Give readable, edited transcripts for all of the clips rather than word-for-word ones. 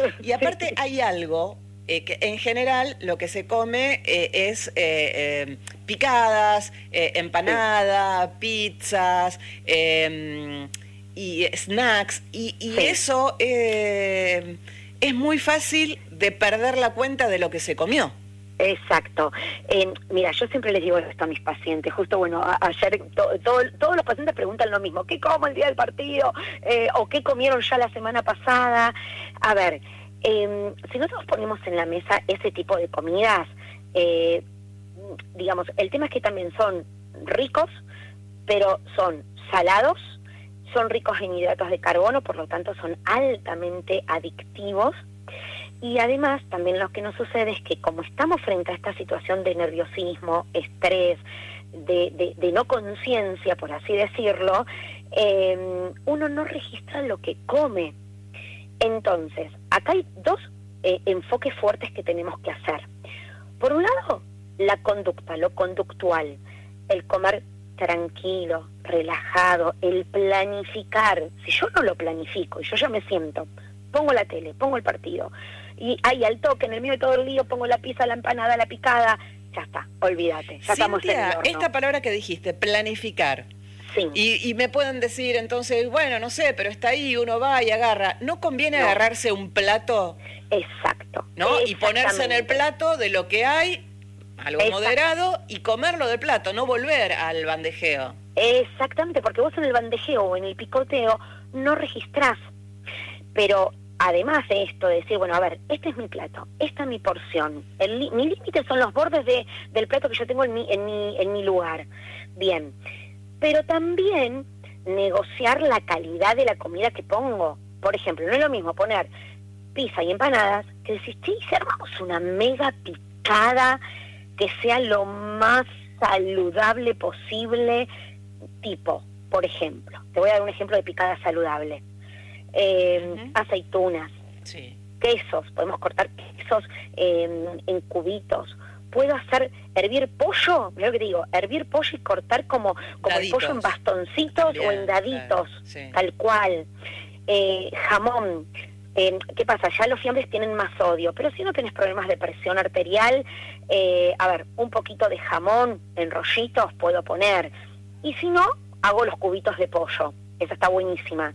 Y aparte hay algo que en general lo que se come es picadas, Sí, empanada, pizzas y snacks, y sí. eso es muy fácil de perder la cuenta de lo que se comió. Exacto. Mira, yo siempre les digo esto a mis pacientes. Justo, bueno, ayer todos los pacientes preguntan lo mismo. ¿Qué como el día del partido? ¿O qué comieron ya la semana pasada? A ver, si nosotros ponemos en la mesa ese tipo de comidas, eh, digamos, el tema es que también son ricos, pero son salados, son ricos en hidratos de carbono, por lo tanto son altamente adictivos. Y además, también lo que nos sucede es que como estamos frente a esta situación de nerviosismo, estrés, de no conciencia, por así decirlo, uno no registra lo que come. Entonces, acá hay dos enfoques fuertes que tenemos que hacer. Por un lado, la conducta, lo conductual, el comer tranquilo, relajado, el planificar. Si yo no lo planifico y yo ya me siento, pongo la tele, pongo el partido, y ahí al toque, en el medio de todo el lío, pongo la pizza, la empanada, la picada, ya está, olvídate, ya estamos en el Cintia, horno. esta palabra que dijiste, planificar. Sí, Y me pueden decir entonces, bueno, no sé, pero está ahí, uno va y agarra. ¿No conviene no, agarrarse un plato, exacto, ¿no? Y ponerse en el exactamente, plato de lo que hay, algo moderado, y comerlo del plato, no volver al bandejeo? exactamente, porque vos en el bandejeo o en el picoteo no registrás. Pero además de esto, de decir, bueno, a ver, este es mi plato, esta es mi porción, mi límite son los bordes del plato que yo tengo en mi lugar. Bien, pero también negociar la calidad de la comida que pongo. Por ejemplo, no es lo mismo poner pizza y empanadas que decir, sí, si armamos una mega picada que sea lo más saludable posible, tipo, por ejemplo, te voy a dar un ejemplo de picada saludable. Ujú. Aceitunas, Sí, quesos, podemos cortar quesos en cubitos. Puedo hacer hervir pollo, mira lo que te digo, hervir pollo y cortar como el pollo en daditos, bastoncitos o en también, claro, daditos, sí. tal cual. Jamón, ¿qué pasa? Ya los fiambres tienen más sodio, pero si no tenés problemas de presión arterial, a ver, un poquito de jamón en rollitos puedo poner. Y si no, hago los cubitos de pollo, esa está buenísima.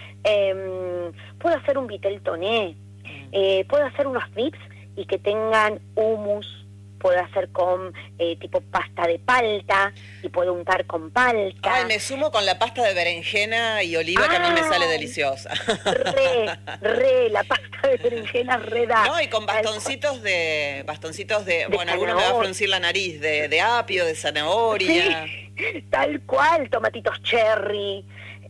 Puedo hacer un vitel toné, Mm. puedo hacer unos dips y que tengan hummus, puedo hacer con tipo pasta de palta y puedo untar con Ay, palta. me sumo con la pasta de berenjena y oliva que a mí me sale ¡Ah! deliciosa. La pasta de berenjena re da, No, y con tal cual, bastoncitos de, de bueno, alguno me va a zanahoria. fruncir la nariz, de apio, de Sí, zanahoria. tal cual, tomatitos cherry.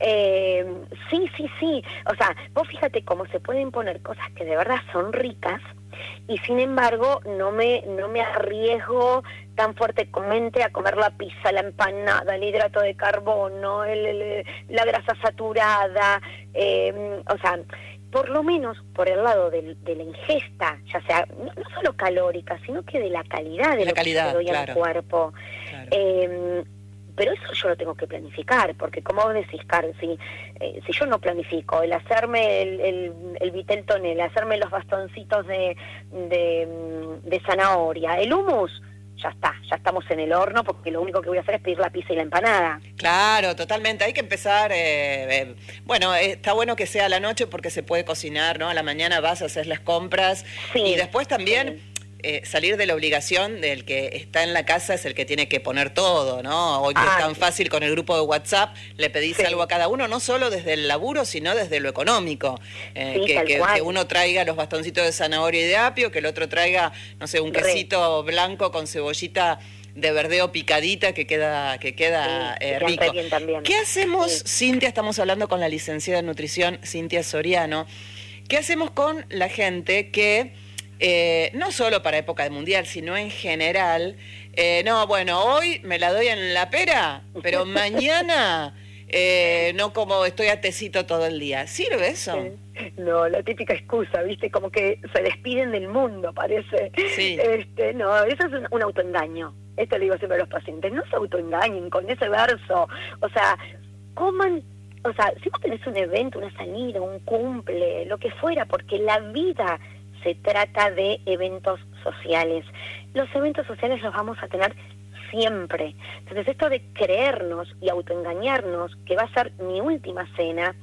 Sí, sí, sí. O sea, vos fíjate cómo se pueden poner cosas que de verdad son ricas y sin embargo no me arriesgo tan fuertemente a comer la pizza, la empanada, el hidrato de carbono, la grasa saturada. O sea, por lo menos por el lado de la ingesta, ya sea no solo calórica, sino que de la calidad de La lo que yo le calidad, doy a mi claro, cuerpo. claro. Eh, pero eso yo lo tengo que planificar, porque como vos decís, Caro, si yo no planifico el hacerme el vitel toné, el hacerme los bastoncitos de zanahoria, el hummus, ya está, ya estamos en el horno, porque lo único que voy a hacer es pedir la pizza y la empanada. Claro, totalmente. Hay que empezar, bueno, está bueno que sea a la noche porque se puede cocinar, ¿no? A la mañana vas a hacer las compras y Sí, después también sí, salir de la obligación del que está en la casa es el que tiene que poner todo, ¿no? Hoy que es tan ay, fácil con el grupo de WhatsApp, le pedís algo a sí, cada uno, no solo desde el laburo, sino desde lo económico. sí, tal Que cual, uno traiga los bastoncitos de zanahoria y de apio, que el otro traiga, no sé, un re, quesito blanco con cebollita de verdeo picadita que queda sí, que quedan re rico. bien también. ¿Qué hacemos, Sí, Cintia? Estamos hablando con la licenciada en nutrición, Cintia Soriano. ¿Qué hacemos con la gente que, no solo para época de mundial, sino en general, no, bueno, hoy me la doy en la pera, pero mañana no como estoy a tecito todo el día? ¿Sirve eso? no, la típica excusa, ¿viste? Como que se despiden del mundo, parece. Sí. No, eso es un autoengaño. Esto le digo siempre a los pacientes, no se autoengañen con ese verso. O sea, coman o sea, si vos tenés un evento, una salida, un cumple, lo que fuera, porque la vida se trata de eventos sociales. Los eventos sociales los vamos a tener siempre. Entonces, esto de creernos y autoengañarnos, que va a ser mi última cena,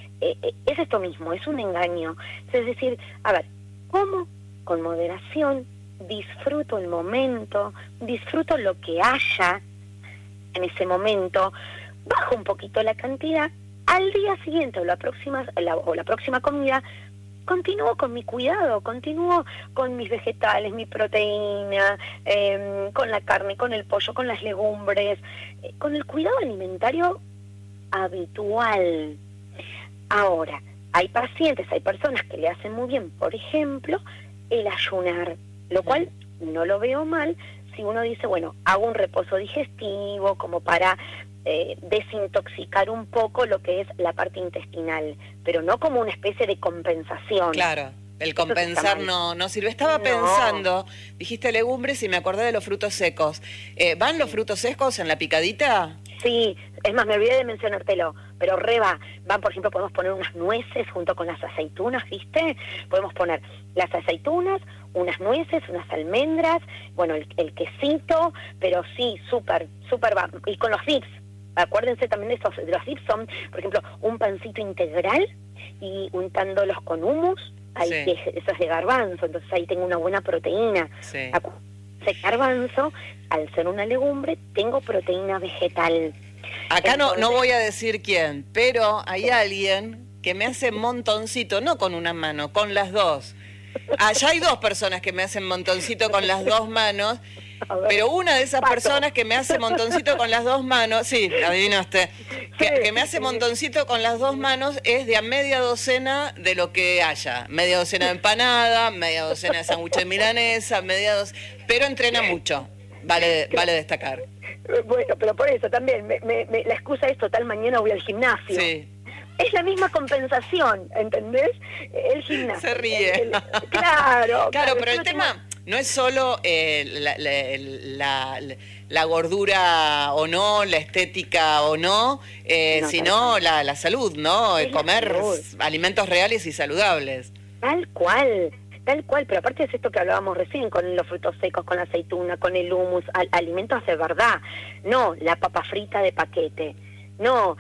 es esto mismo, es un engaño. Es decir, a ver, ¿cómo? Con moderación, disfruto el momento, disfruto lo que haya en ese momento, bajo un poquito la cantidad, al día siguiente o la próxima comida, continúo con mi cuidado, continúo con mis vegetales, mi proteína, con la carne, con el pollo, con las legumbres, con el cuidado alimentario habitual. Ahora, hay pacientes, hay personas que le hacen muy bien, por ejemplo, el ayunar, lo cual no lo veo mal si uno dice, bueno, hago un reposo digestivo como para desintoxicar un poco lo que es la parte intestinal, pero no como una especie de compensación. Claro, el compensar no sirve. Estaba pensando, dijiste legumbres y me acordé de los frutos secos. ¿Van los frutos secos en la picadita? Sí, es más, me olvidé de mencionártelo, pero van, por ejemplo, podemos poner unas nueces junto con las aceitunas, ¿viste? Podemos poner las aceitunas, unas nueces, unas almendras, bueno, el quesito, pero sí, súper va. Y con los dips, acuérdense también de los dips son, por ejemplo, un pancito integral y untándolos con hummus, ahí sí. Eso es de garbanzo, entonces ahí tengo una buena proteína. Sí. Ese garbanzo, al ser una legumbre, tengo proteína vegetal. Acá entonces, no voy a decir quién, pero hay alguien que me hace montoncito, no con una mano, con las dos. Allá hay dos personas que me hacen montoncito con las dos manos, pero una de esas personas que me hace montoncito con las dos manos, sí, adivinaste, que me hace montoncito con las dos manos es de a media docena de lo que haya. Media docena de empanada, media docena de sándwich de milanesa, pero entrena mucho, vale destacar. Bueno, pero por eso también, la excusa es total, mañana voy al gimnasio. Sí. Es la misma compensación, ¿entendés? El gimnasio. Se ríe. Claro, pero el tema no es solo la gordura o no, la estética o no, sino la salud, ¿no? Comer alimentos reales y saludables. Tal cual, pero aparte es esto que hablábamos recién, con los frutos secos, con la aceituna, con el hummus, alimentos de verdad, no la papa frita de paquete. No,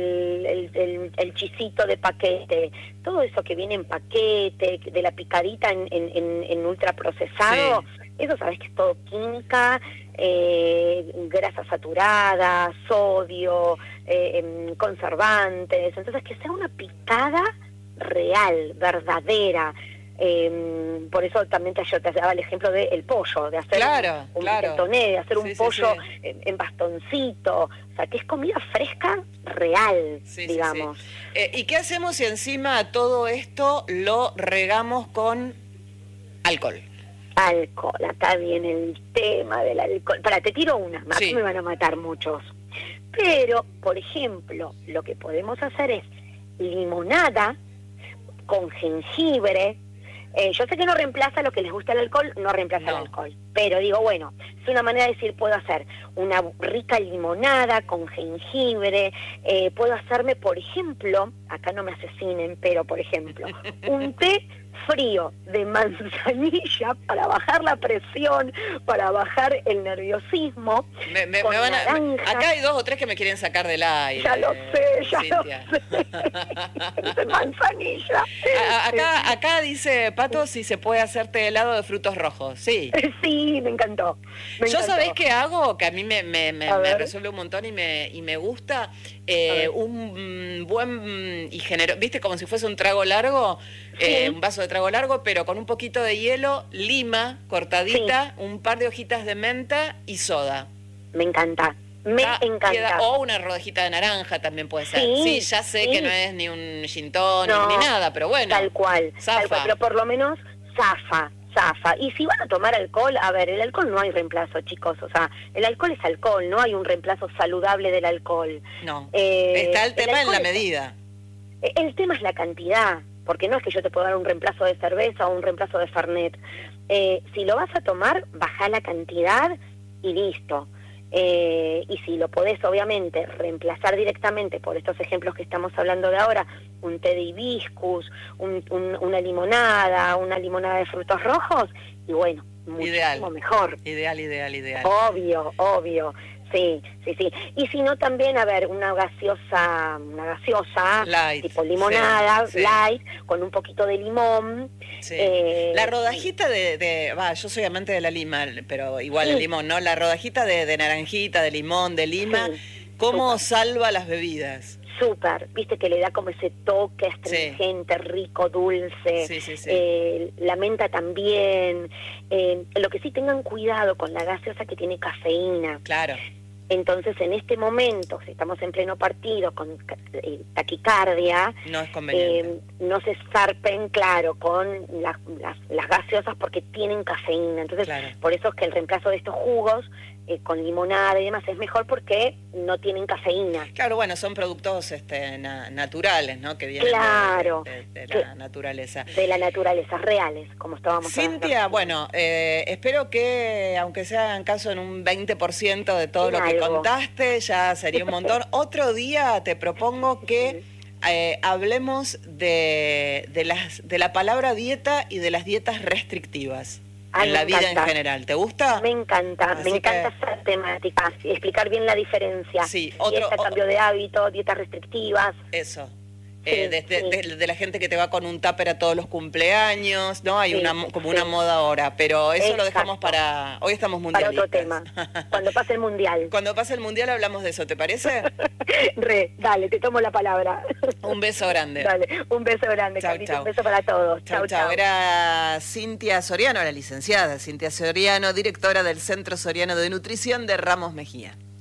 el chisito de paquete, todo eso que viene en paquete, de la picadita en ultraprocesado, sí. Eso sabes que es todo química, grasa saturada, sodio, conservantes, entonces que sea una picada real, verdadera. Por eso también yo te daba el ejemplo del pollo, de hacer un toné, de hacer un pollo en bastoncito, o sea, que es comida fresca real, digamos. ¿Y qué hacemos si encima a todo esto lo regamos con alcohol? Alcohol, acá viene el tema del alcohol. Te tiro una, más me van a matar muchos. Pero, por ejemplo, lo que podemos hacer es limonada con jengibre. Yo sé que no reemplaza lo que les gusta el alcohol, no reemplaza el alcohol, pero digo, bueno, es una manera de decir, puedo hacer una rica limonada con jengibre, puedo hacerme, por ejemplo, acá no me asesinen, pero por ejemplo, un té frío de manzanilla para bajar la presión, para bajar el nerviosismo. Acá hay 2 o 3 que me quieren sacar del aire. Ya lo sé. De manzanilla. Acá dice Pato si se puede hacerte helado de frutos rojos. Sí. Sí, me encantó. Yo ¿sabés qué hago? Que a mí me resuelve un montón y me gusta un buen y generoso, ¿viste? Como si fuese un trago largo, un vaso de trago largo, pero con un poquito de hielo, lima cortadita, un par de hojitas de menta y soda. Me encanta. Me encanta. O una rodajita de naranja también puede ser. Sí, ya sé que no es ni un gin tonic ni nada, pero bueno. Tal cual, pero por lo menos zafa. Y si van a tomar alcohol, a ver, el alcohol no hay reemplazo, chicos, o sea, el alcohol es alcohol, no hay un reemplazo saludable del alcohol. No, está el tema en la medida. El tema es la cantidad, porque no es que yo te puedo dar un reemplazo de cerveza o un reemplazo de Fernet. Si lo vas a tomar, bajá la cantidad y listo. Y si lo podés, obviamente, reemplazar directamente por estos ejemplos que estamos hablando de ahora, un té de hibiscus, una limonada de frutos rojos, y bueno, muchísimo mejor. Ideal. Obvio. Sí. Y si no, también, a ver, una gaseosa light, tipo limonada, sí. light, con un poquito de limón. Sí. La rodajita yo soy amante de la lima, pero igual el limón, ¿no? La rodajita de naranjita, de limón, de lima, ¿cómo salva las bebidas? Súper, viste que le da como ese toque astringente, rico, dulce. Sí. La menta también. Lo que sí, tengan cuidado con la gaseosa que tiene cafeína. Claro. Entonces, en este momento, si estamos en pleno partido con taquicardia, no es conveniente. No se zarpen, claro, con las gaseosas porque tienen cafeína. Entonces, por eso es que el reemplazo de estos jugos con limonada y demás es mejor porque no tienen cafeína. Claro, bueno, son productos naturales, ¿no? Que vienen de la naturaleza. De la naturaleza, reales, como estábamos hablando. Cintia, bueno, espero que, aunque se hagan caso en un 20% de todo lo que contaste, ya sería un montón. Otro día te propongo que hablemos de la palabra dieta y de las dietas restrictivas. En la vida en general, ¿te gusta? Me encanta esa temática, explicar bien la diferencia. Sí, cambio de hábito, dietas restrictivas. Eso. De la gente que te va con un tupper a todos los cumpleaños, ¿no? Hay una moda ahora, pero eso lo dejamos para... Hoy estamos mundialistas. Para otro tema, cuando pase el Mundial. Cuando pase el Mundial hablamos de eso, ¿te parece? Dale, te tomo la palabra. Un beso grande. Dale, un beso grande, Carlita, un beso para todos. Chau. Era Cintia Soriano, la licenciada Cintia Soriano, directora del Centro Soriano de Nutrición de Ramos Mejía.